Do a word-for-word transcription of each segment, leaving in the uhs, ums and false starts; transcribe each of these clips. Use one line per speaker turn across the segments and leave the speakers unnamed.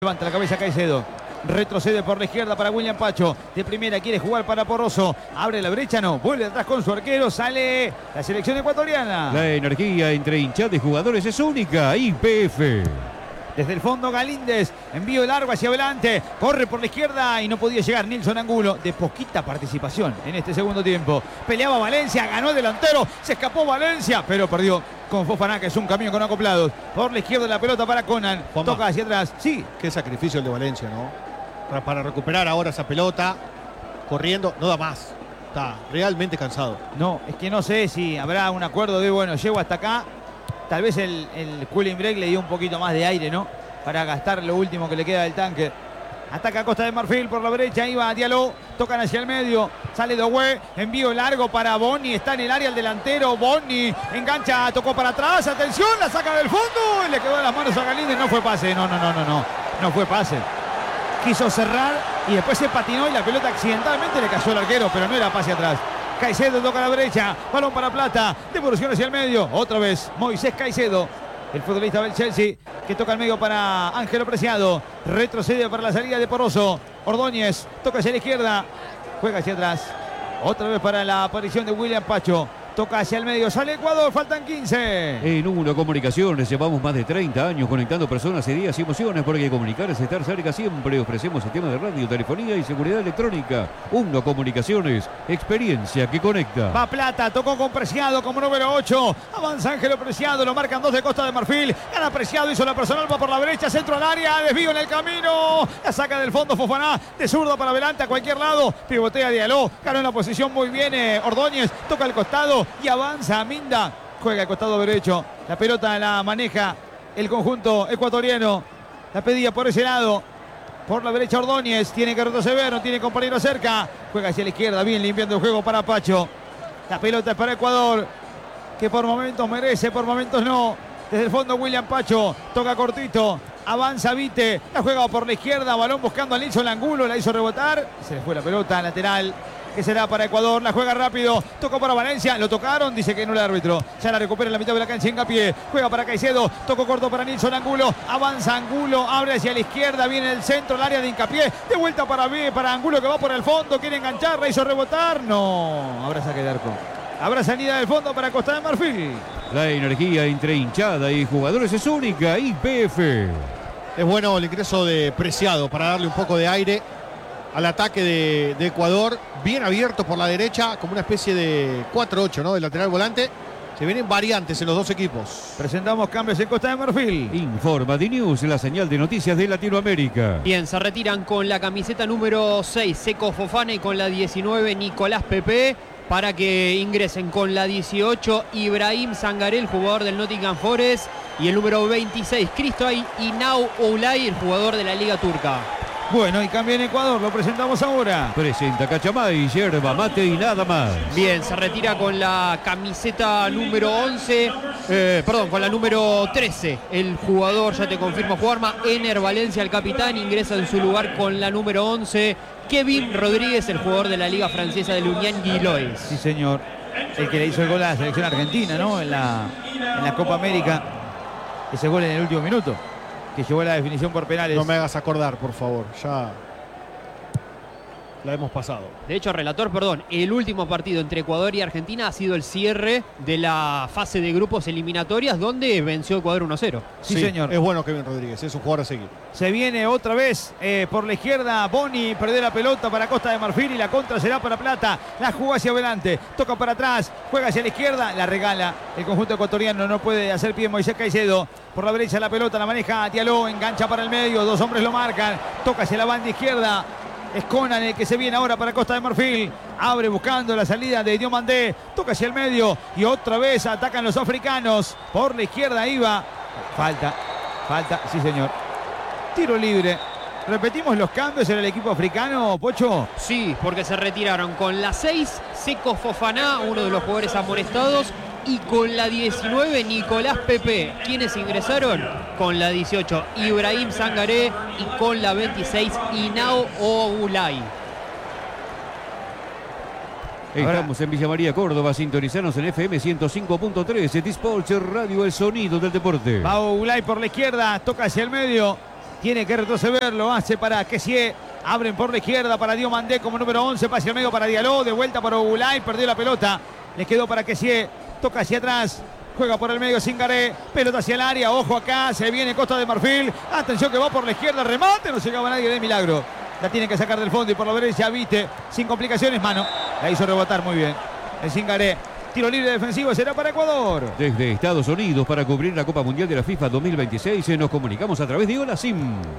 Levanta la cabeza Caicedo. Retrocede por la izquierda para William Pacho. De primera quiere jugar para Porroso. Abre la brecha, no. Vuelve atrás con su arquero. Sale la selección ecuatoriana.
La energía entre hinchas de jugadores es única. Y P F.
Desde el fondo Galíndez, envío largo hacia adelante, corre por la izquierda y no podía llegar Nilson Angulo, de poquita participación en este segundo tiempo. Peleaba Valencia, ganó el delantero, se escapó Valencia, pero perdió con Fofana, que es un camión con acoplados. Por la izquierda la pelota para Conan,
Juanma,
toca hacia atrás, sí.
Qué sacrificio el de Valencia, ¿no? Para, para recuperar ahora esa pelota, corriendo, no da más. Está realmente cansado.
No, es que no sé si habrá un acuerdo de, bueno, llego hasta acá. Tal vez el, el cooling break le dio un poquito más de aire, ¿no? Para gastar lo último que le queda del tanque. Ataca Costa de Marfil por la derecha, iba Diallo, tocan hacia el medio, sale Doué, envío largo para Bonni, está en el área el delantero, Bonni engancha, tocó para atrás, atención, la saca del fondo y le quedó en las manos a Galíndez, no fue pase, no, no, no, no, no, no fue pase. Quiso cerrar y después se patinó y la pelota accidentalmente le cayó al arquero, pero no era pase atrás. Caicedo toca a la derecha, balón para Plata, devolución hacia el medio, otra vez Moisés Caicedo, el futbolista del Chelsea, que toca al medio para Ángelo Preciado, retrocede para la salida de Porroso, Ordóñez, toca hacia la izquierda, juega hacia atrás, otra vez para la aparición de William Pacho, toca hacia el medio, sale Ecuador, faltan quince.
En Uno Comunicaciones llevamos más de treinta años conectando personas, ideas y emociones, porque comunicar es estar cerca siempre. Ofrecemos sistemas de radio, telefonía y seguridad electrónica. Uno Comunicaciones, experiencia que conecta.
Va Plata, tocó con Preciado como número ocho. Avanza Ángelo Preciado, lo marcan dos de Costa de Marfil. Gana Preciado, hizo la personal, va por la derecha, centro al área, desvío en el camino. La saca del fondo Fofana, de zurdo para adelante a cualquier lado. Pivotea Diallo, ganó en la posición muy bien eh, Ordóñez, toca al costado y avanza Minda. Juega al costado derecho. La pelota la maneja el conjunto ecuatoriano. La pedía por ese lado. Por la derecha Ordóñez. Tiene que retroceder, no tiene compañero cerca. Juega hacia la izquierda, bien limpiando el juego para Pacho. La pelota es para Ecuador, que por momentos merece, por momentos no. Desde el fondo William Pacho. Toca cortito. Avanza Vite. La juega por la izquierda. Balón buscando a Nilson Angulo. La hizo rebotar. Se le fue la pelota lateral, que será para Ecuador, la juega rápido, tocó para Valencia, lo tocaron, dice que no el árbitro, ya la recupera en la mitad de la cancha, Hincapié, juega para Caicedo, tocó corto para Nilson Angulo, avanza Angulo, abre hacia la izquierda, viene el centro, el área de Hincapié, de vuelta para B, para Angulo que va por el fondo, quiere enganchar, la hizo rebotar, no, habrá saque de arco, habrá salida del fondo para Costa de Marfil.
La energía entre hinchada y jugadores es única. Y P F.
Es bueno el ingreso de Preciado para darle un poco de aire al ataque de, de Ecuador, bien abierto por la derecha, como una especie de cuatro ocho, ¿no? Del lateral volante. Se vienen variantes en los dos equipos.
Presentamos cambios en Costa de Marfil.
Informa D-News, la señal de noticias de Latinoamérica.
Bien, se retiran con la camiseta número seis, Seco Fofana, y con la diecinueve, Nicolás Pepe, para que ingresen con la dieciocho, Ibrahim Sangaré, el jugador del Nottingham Forest, y el número veintiséis, Christophe Inau Oulay, el jugador de la Liga Turca.
Bueno, y cambia en Ecuador, lo presentamos ahora.
Presenta Cachamay, yerba mate y nada más.
Bien, se retira con la camiseta número once, eh, perdón, con la número trece. El jugador, ya te confirmo, Juanma, Ener Valencia, el capitán, ingresa en su lugar con la número once, Kevin Rodríguez, el jugador de la Liga Francesa del Unión Guilois.
Sí, señor. El que le hizo el gol a la selección argentina, ¿no? En la, en la Copa América. Ese gol en el último minuto, que llevó a la definición por penales.
No me hagas acordar, por favor, ya la hemos pasado.
De hecho, relator, perdón, el último partido entre Ecuador y Argentina ha sido el cierre de la fase de grupos eliminatorias, donde venció Ecuador uno a cero.
Sí, sí, señor.
Es bueno Kevin Rodríguez, es un jugador a seguir.
Se viene otra vez eh, por la izquierda Bonni, perdió la pelota para Costa de Marfil y la contra será para Plata. La jugó hacia adelante, toca para atrás, juega hacia la izquierda, la regala el conjunto ecuatoriano, no puede hacer pie Moisés Caicedo. Por la derecha la pelota la maneja Diallo, engancha para el medio, dos hombres lo marcan, toca hacia la banda izquierda. Es Conan el que se viene ahora para Costa de Marfil. Abre buscando la salida de Diomandé. Toca hacia el medio y otra vez atacan los africanos. Por la izquierda iba. Falta, falta, sí señor. Tiro libre. ¿Repetimos los cambios en el equipo africano, Pocho?
Sí, porque se retiraron con la seis, Seco Fofana, uno de los jugadores amonestados, y con la diecinueve, Nicolás Pepe. ¿Quiénes ingresaron? Con la dieciocho, Ibrahim Sangaré, y con la veintiséis, Inau Oulay.
Estamos en Villa María, Córdoba. Sintonizanos en F M ciento cinco punto tres. T-Sports Radio, el sonido del deporte.
Va Oulay por la izquierda, toca hacia el medio. Tiene que retroceder, lo hace para Kessie. Abren por la izquierda para Diomandé como número once. Pase al medio para Diallo. De vuelta para Ogulay. Perdió la pelota. Le quedó para Kessie. Toca hacia atrás. Juega por el medio Singaré. Pelota hacia el área. Ojo acá. Se viene Costa de Marfil. Atención que va por la izquierda. Remate. No llegaba nadie de milagro. La tiene que sacar del fondo y por la derecha Vite. Sin complicaciones. Mano. La hizo rebotar muy bien. El Singaré. Tiro libre defensivo será para Ecuador.
Desde Estados Unidos para cubrir la Copa Mundial de la FIFA dos mil veintiséis nos comunicamos a través de Hola Sim.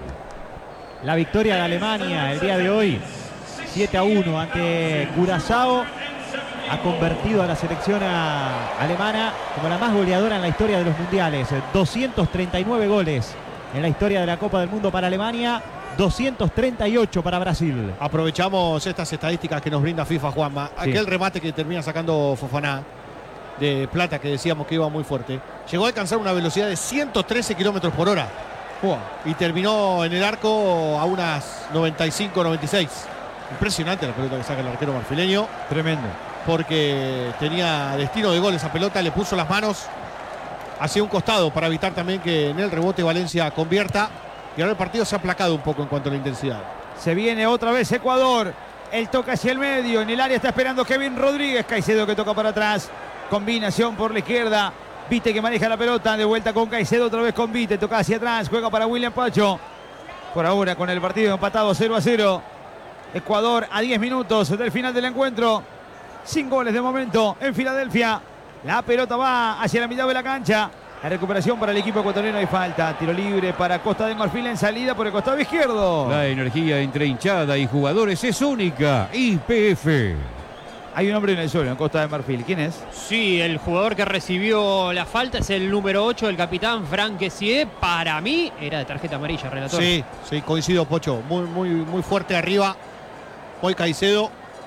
La victoria de Alemania el día de hoy, siete a uno ante Curazao, ha convertido a la selección a- alemana como la más goleadora en la historia de los mundiales. doscientos treinta y nueve goles en la historia de la Copa del Mundo para Alemania, doscientos treinta y ocho para Brasil.
Aprovechamos estas estadísticas que nos brinda FIFA, Juanma.
Sí.
Aquel remate que termina sacando Fofaná de Plata, que decíamos que iba muy fuerte, llegó a alcanzar una velocidad de ciento trece kilómetros por hora. Y terminó en el arco a unas noventa y cinco, noventa y seis. Impresionante la pelota que saca el arquero marfileño.
Tremendo.
Porque tenía destino de gol esa pelota, le puso las manos hacia un costado para evitar también que en el rebote Valencia convierta. Y ahora el partido se ha aplacado un poco en cuanto a la intensidad.
Se viene otra vez Ecuador. El toca hacia el medio. En el área está esperando Kevin Rodríguez. Caicedo que toca para atrás. Combinación por la izquierda. Vite que maneja la pelota. De vuelta con Caicedo. Otra vez con Vite. Toca hacia atrás. Juega para William Pacho. Por ahora con el partido empatado cero a cero. Ecuador a diez minutos del final del encuentro. Sin goles de momento en Filadelfia. La pelota va hacia la mitad de la cancha. La recuperación para el equipo ecuatoriano. Hay falta. Tiro libre para Costa de Marfil en salida por el costado izquierdo.
La energía entre hinchada y jugadores es única. Y P F.
Hay un hombre en el suelo en Costa de Marfil. ¿Quién es?
Sí, el jugador que recibió la falta es el número ocho, el capitán Frank Kessie. Para mí era de tarjeta amarilla, relator.
Sí, sí, coincido, Pocho. Muy, muy, muy fuerte arriba. Hoy Caicedo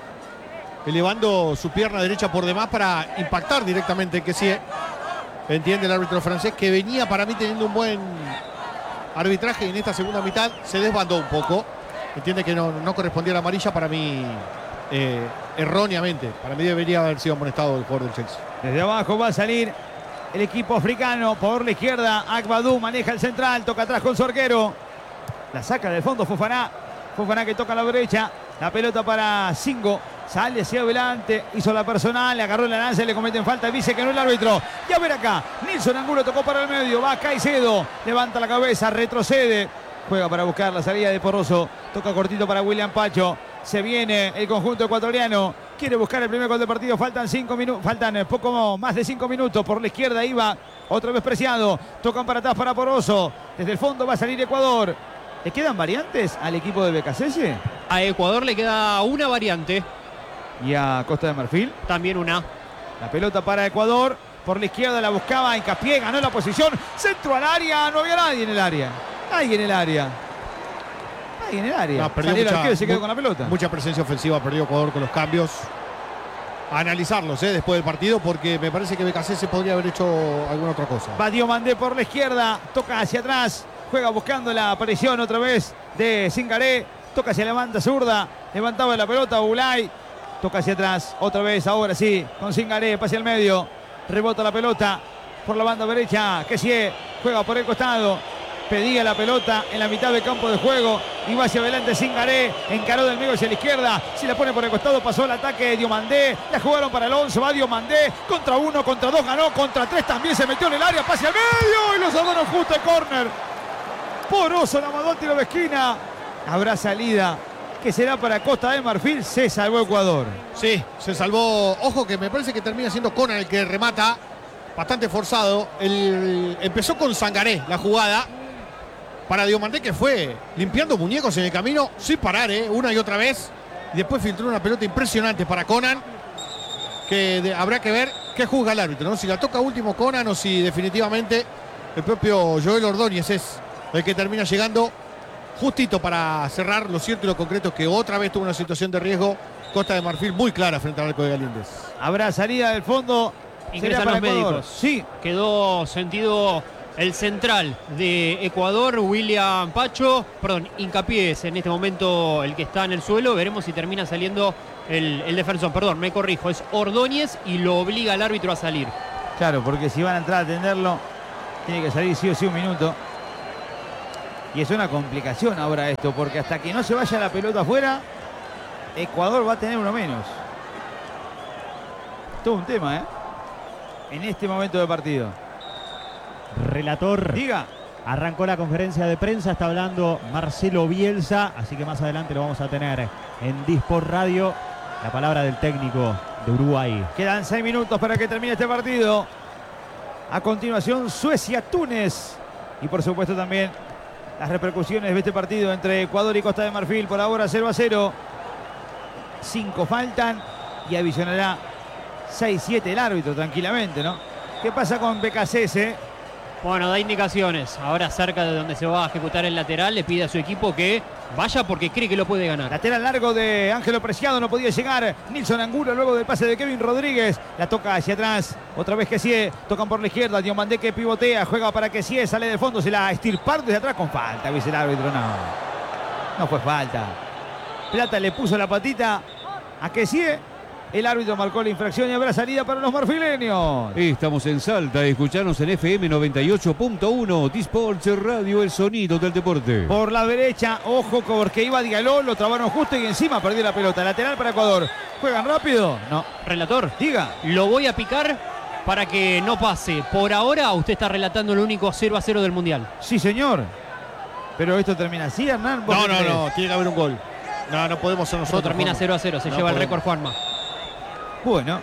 elevando su pierna derecha por demás para impactar directamente en Kessie. Entiende el árbitro francés, que venía para mí teniendo un buen arbitraje y en esta segunda mitad se desbandó un poco. Entiende que no, no correspondía a la amarilla, para mí eh, erróneamente. Para mí debería haber sido amonestado el jugador del Chelsea.
Desde abajo va a salir el equipo africano por la izquierda. Akbadou maneja el central, toca atrás con su arquero. La saca del fondo Fofaná. Fofaná que toca a la derecha. La pelota para Singo. Sale hacia adelante, hizo la personal, le agarró la lanza y le cometen falta. Dice que no el árbitro. Y a ver acá, Nilson Angulo tocó para el medio. Va Caicedo, levanta la cabeza, retrocede. Juega para buscar la salida de Poroso. Toca cortito para William Pacho. Se viene el conjunto ecuatoriano. Quiere buscar el primer gol del partido. Faltan cinco minutos. Faltan poco más de cinco minutos. Por la izquierda iba otra vez Preciado. Tocan para atrás para Poroso. Desde el fondo va a salir Ecuador. ¿Le quedan variantes al equipo de B K C S?
A Ecuador le queda una variante,
Y a Costa de Marfil.
también una.
La pelota para Ecuador. Por la izquierda la buscaba Hincapié. Ganó la posición. Centro al área. No había nadie en el área. Nadie en el área. Nadie en el área.
No, perdió
Salió el
mucha-
arquero y se quedó
mu-
con la pelota.
Mucha presencia ofensiva perdió Ecuador con los cambios. A analizarlos eh, después del partido, porque me parece que B K C se podría haber hecho alguna otra cosa.
Va Diomandé por la izquierda. Toca hacia atrás. Juega buscando la aparición otra vez de Singaré. Toca hacia la banda zurda. Levantaba la pelota Bulay. Toca hacia atrás. Otra vez, ahora sí. Con Singaré. Pase al medio. Rebota la pelota por la banda derecha. Kessie juega por el costado. Pedía la pelota en la mitad del campo de juego. Y va hacia adelante Singaré. Encaró del medio hacia la izquierda. Si la pone por el costado, pasó el ataque de Diomandé. La jugaron para Alonso. Va Diomandé. Contra uno, contra dos. Ganó. Contra tres también se metió en el área. Pase al medio. Y los adornos justo el córner. Poroso la mandó al tiro de esquina. Habrá salida que será para Costa de Marfil. Se salvó Ecuador.
Sí, se salvó. Ojo que me parece que termina siendo Conan el que remata. Bastante forzado. El, empezó con Sangaré la jugada. Para Diomandé, que fue limpiando muñecos en el camino sin parar, ¿eh? Una y otra vez. Y después filtró una pelota impresionante para Conan. Que de, habrá que ver qué juzga el árbitro, ¿no? Si la toca último Conan o si definitivamente el propio Joel Ordóñez es el que termina llegando justito para cerrar. Lo cierto y lo concreto es que otra vez tuvo una situación de riesgo Costa de Marfil muy clara frente al arco de Galíndez.
Habrá salida del fondo.
Ingresan
Será
los
para Ecuador.
médicos.
Sí.
Quedó sentido el central de Ecuador, William Pacho. Perdón, Hincapié es en este momento el que está en el suelo. Veremos si termina saliendo el, el defensor. Perdón, me corrijo. Es Ordóñez y lo obliga al árbitro a salir.
Claro, porque si van a entrar a atenderlo, tiene que salir sí o sí un minuto. Y es una complicación ahora esto, porque hasta que no se vaya la pelota afuera, Ecuador va a tener uno menos. Todo un tema, ¿eh? En este momento de partido.
Relator.
Diga.
Arrancó la conferencia de prensa, está hablando Marcelo Bielsa, así que más adelante lo vamos a tener en Disport Radio. La palabra del técnico de Uruguay.
Quedan seis minutos para que termine este partido. A continuación, Suecia-Túnez. Y por supuesto también las repercusiones de este partido entre Ecuador y Costa de Marfil. Por ahora cero a cero. cinco faltan y avisionará seis siete el árbitro tranquilamente, ¿no? ¿Qué pasa con B K C S?
Bueno, da indicaciones. Ahora cerca de donde se va a ejecutar el lateral, le pide a su equipo que vaya porque cree que lo puede ganar.
Lateral largo de Ángelo Preciado, no podía llegar. Nilson Angulo luego del pase de Kevin Rodríguez. La toca hacia atrás. Otra vez Kessie. Tocan por la izquierda. Diomandé que pivotea. Juega para Kessie. Sale de fondo. Se la estirparon desde atrás con falta. Dice el árbitro. No. No fue falta. Plata le puso la patita a Kessie. El árbitro marcó la infracción y habrá salida para los marfileños.
Estamos en Salta, escuchanos en F M noventa y ocho punto uno, Disports Radio, el sonido del deporte.
Por la derecha, ojo porque iba Diallo, lo trabaron justo y encima perdió la pelota. Lateral para Ecuador. ¿Juegan rápido? No.
Relator,
diga.
Lo voy a picar para que no pase. Por ahora usted está relatando el único cero a cero del Mundial.
Sí, señor. Pero esto termina así, Hernán.
No, no, no, tiene que haber un gol. No, no podemos ser nosotros.
No termina cero a cero, se
no
lleva
podemos.
el récord Juanma.
Bueno,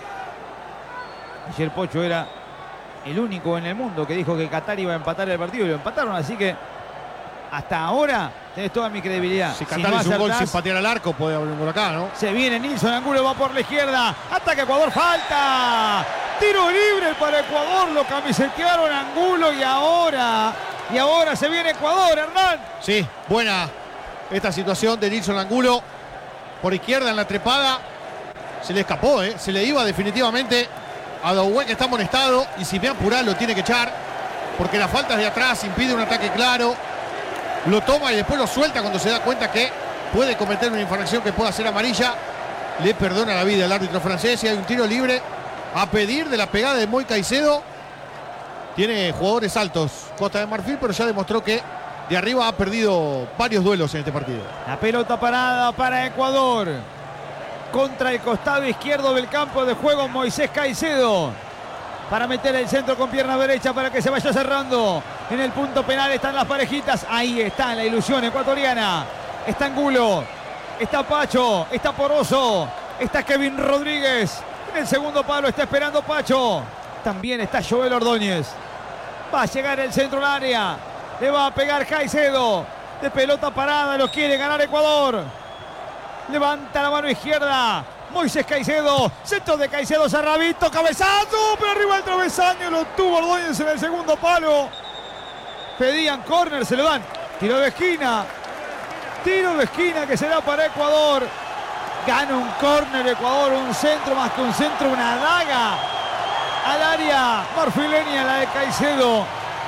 ayer Pocho era el único en el mundo que dijo que Qatar iba a empatar el partido y lo empataron, así que hasta ahora tenés toda mi credibilidad.
Si Qatar
no
hizo un gol
acertás,
sin patear al arco, puede haber un gol acá, ¿no?
se viene Nilson Angulo, va por la izquierda, ataca Ecuador, falta, tiro libre para Ecuador, lo camisetearon Angulo y ahora, y ahora se viene Ecuador, Hernán.
Sí, buena esta situación de Nilson Angulo por izquierda en la trepada. Se le escapó, ¿eh? Se le iba definitivamente a Doué, que está amonestado. Y si me apura lo tiene que echar, porque la falta es de atrás, impide un ataque claro. Lo toma y después lo suelta cuando se da cuenta que puede cometer una infracción que pueda ser amarilla. Le perdona la vida al árbitro francés y hay un tiro libre a pedir de la pegada de Moy Caicedo. Tiene jugadores altos Costa de Marfil, pero ya demostró que de arriba ha perdido varios duelos en este partido.
La pelota parada para Ecuador. Contra el costado izquierdo del campo de juego, Moisés Caicedo. Para meter el centro con pierna derecha para que se vaya cerrando. En el punto penal están las parejitas. Ahí está la ilusión ecuatoriana. Está Angulo. Está Pacho. Está Poroso. Está Kevin Rodríguez. En el segundo palo está esperando Pacho. También está Joel Ordóñez. Va a llegar el centro al área. Le va a pegar Caicedo. De pelota parada. Lo quiere ganar Ecuador. Levanta la mano izquierda. Moisés Caicedo. Centro de Caicedo. Sarrabito. Cabezazo. Pero arriba del travesaño. Lo tuvo Ordóñez en el segundo palo. Pedían córner. Se lo dan. Tiro de esquina. Tiro de esquina que será para Ecuador. Gana un córner Ecuador. Un centro más que un centro. Una daga al área marfileña, la de Caicedo.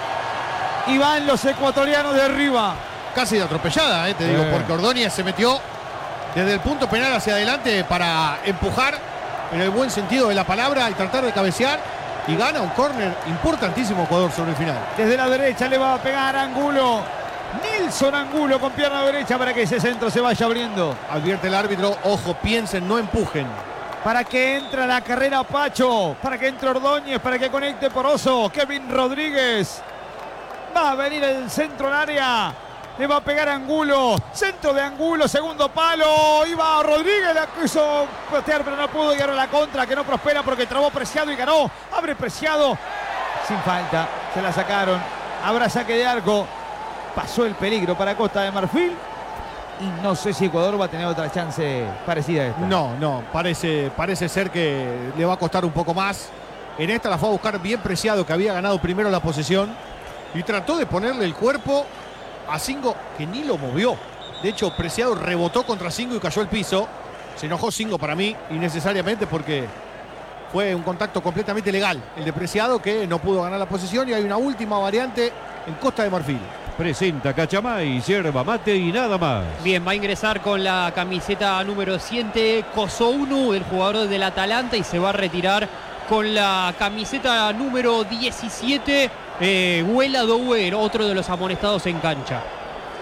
Y van los ecuatorianos de arriba.
Casi de atropellada, eh, te digo,
Eh.
porque Ordóñez se metió desde el punto penal hacia adelante para empujar en el buen sentido de la palabra y tratar de cabecear, y gana un córner importantísimo Ecuador sobre el final.
Desde la derecha le va a pegar Angulo. Nilson Angulo con pierna derecha para que ese centro se vaya abriendo.
Advierte el árbitro, ojo, piensen, no empujen.
Para que entre la carrera Pacho, para que entre Ordóñez, para que conecte Poroso. Kevin Rodríguez. Va a venir el centro al área. Le va a pegar Angulo. Centro de Angulo, segundo palo. Iba Rodríguez, la quiso patear, pero no pudo llegar a la contra, que no prospera porque trabó Preciado y ganó. Abre Preciado. Sin falta. Se la sacaron. Habrá saque de arco. Pasó el peligro para Costa de Marfil. Y no sé si Ecuador va a tener otra chance parecida a esta.
No, no, parece, parece ser que le va a costar un poco más. En esta la fue a buscar bien Preciado, que había ganado primero la posesión. Y trató de ponerle el cuerpo a Singo, que ni lo movió. De hecho, Preciado rebotó contra Singo y cayó al piso. Se enojó Singo para mí, innecesariamente, porque fue un contacto completamente legal. El de Preciado, que no pudo ganar la posesión. Y hay una última variante en Costa de Marfil.
Presenta Cachamay, yerba mate y nada más.
Bien, va a ingresar con la camiseta número siete Kosounu, el jugador del Atalanta, y se va a retirar con la camiseta número diecisiete eh, Huela Doué, otro de los amonestados en cancha.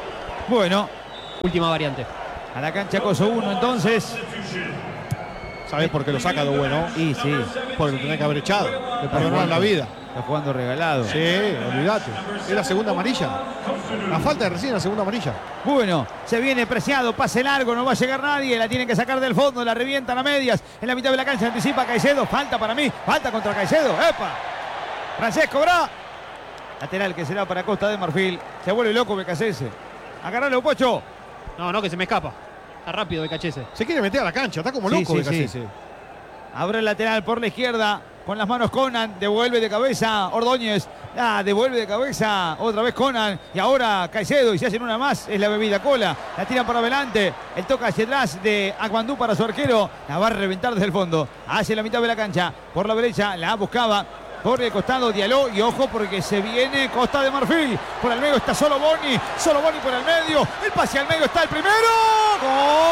Bueno,
Última variante.
a la cancha Coso uno entonces.
¿Sabés por qué lo saca de bueno?
Y sí,
Porque lo tenía que haber echado. Le perdonaron la vida.
está jugando regalado.
Sí, olvídate. Es la segunda amarilla. La falta de recién la segunda amarilla.
Bueno, se viene preciado, pase largo, no va a llegar nadie, la tienen que sacar del fondo, la revientan a medias, en la mitad de la cancha anticipa Caicedo, falta para mí, falta contra Caicedo, ¡epa! Francesco Bra, lateral que será para Costa de Marfil, se vuelve loco Becasese, agarralo Pocho.
No, no, que se me escapa. Está rápido Becachese.
Se quiere meter a la cancha, está como
Sí,
loco
sí,
Becasese.
sí. Abre el lateral por la izquierda, con las manos Conan, devuelve de cabeza Ordóñez, ah, devuelve de cabeza otra vez Conan, y ahora Caicedo, y se hacen una más, es la bebida cola, la tiran para adelante, el toca hacia atrás de Aguandú para su arquero, la va a reventar desde el fondo, hacia la mitad de la cancha, por la derecha, la buscaba, por el costado Diallo, y ojo porque se viene Costa de Marfil, por el medio está solo Boni, solo Boni por el medio, el pase al medio está el primero,